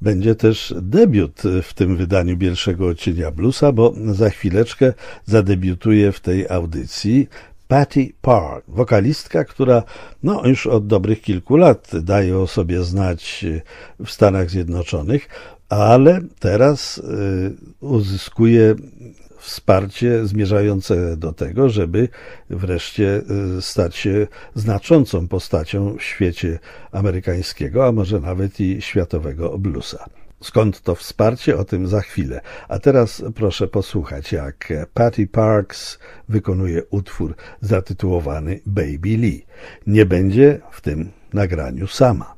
będzie też debiut w tym wydaniu Bielszego Odcienia Bluesa, bo za chwileczkę zadebiutuje w tej audycji Patty Park, wokalistka, która już od dobrych kilku lat daje o sobie znać w Stanach Zjednoczonych, ale teraz uzyskuje wsparcie zmierzające do tego, żeby wreszcie stać się znaczącą postacią w świecie amerykańskiego, a może nawet i światowego bluesa. Skąd to wsparcie? O tym za chwilę. A teraz proszę posłuchać, jak Patty Parks wykonuje utwór zatytułowany Baby Lee. Nie będzie w tym nagraniu sama.